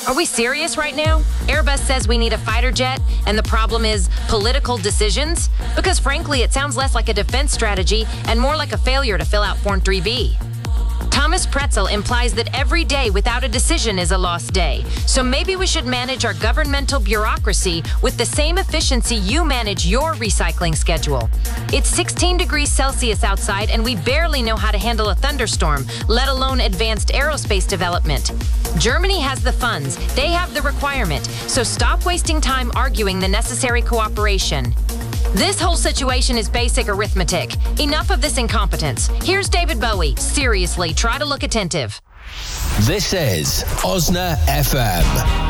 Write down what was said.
Are we serious right now? Airbus says we need a fighter jet, and the problem is political decisions? Because frankly, it sounds less like a defense strategy and more like a failure to fill out Form 3B. Thomas Pretzel implies that every day without a decision is a lost day. So maybe we should manage our governmental bureaucracy with the same efficiency you manage your recycling schedule. It's 16 degrees Celsius outside, and we barely know how to handle a thunderstorm, let alone advanced aerospace development. Germany has the funds, they have the requirement, so stop wasting time arguing the necessary cooperation. This whole situation is basic arithmetic. Enough of this incompetence. Here's David Bowie. Seriously, try to look attentive. This is Osna FM.